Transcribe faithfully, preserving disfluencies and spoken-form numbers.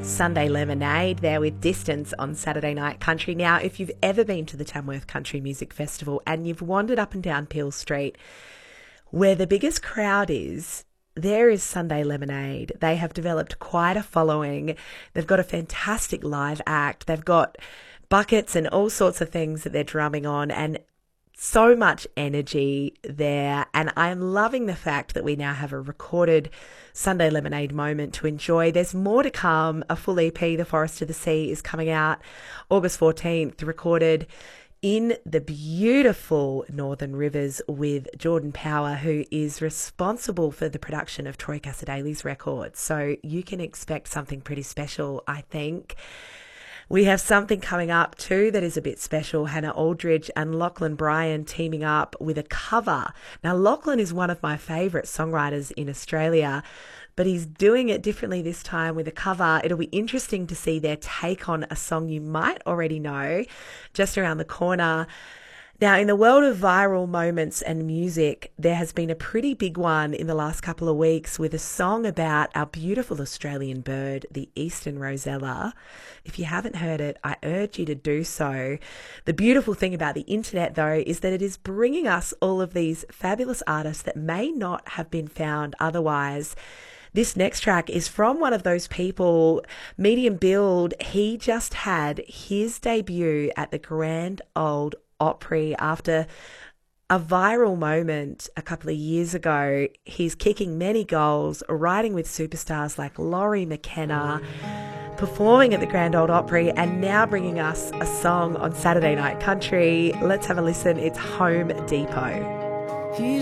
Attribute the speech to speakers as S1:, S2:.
S1: Sunday Lemonade there with Distance on Saturday Night Country. Now, if you've ever been to the Tamworth Country Music Festival and you've wandered up and down Peel Street, where the biggest crowd is, there is Sunday Lemonade. They have developed quite a following. They've got a fantastic live act. They've got buckets and all sorts of things that they're drumming on, and so much energy there. And I'm loving the fact that we now have a recorded Sunday Lemonade moment to enjoy. There's more to come. A full E P, The Forest of the Sea, is coming out August fourteenth, recorded in the beautiful Northern Rivers with Jordan Power, who is responsible for the production of Troy Cassar-Daley's record. So you can expect something pretty special, I think. We have something coming up too that is a bit special. Hannah Aldridge and Lachlan Bryan teaming up with a cover. Now, Lachlan is one of my favourite songwriters in Australia, but he's doing it differently this time with a cover. It'll be interesting to see their take on a song you might already know, Just Around the Corner. Now, in the world of viral moments and music, there has been a pretty big one in the last couple of weeks with a song about our beautiful Australian bird, the eastern rosella. If you haven't heard it, I urge you to do so. The beautiful thing about the internet, though, is that it is bringing us all of these fabulous artists that may not have been found otherwise. This next track is from one of those people, Medium Build. He just had his debut at the Grand Ole Opry after a viral moment a couple of years ago. He's kicking many goals, writing with superstars like Laurie McKenna, performing at the Grand Ole Opry, and now bringing us a song on Saturday Night Country. Let's have a listen. It's Home Depot.
S2: He's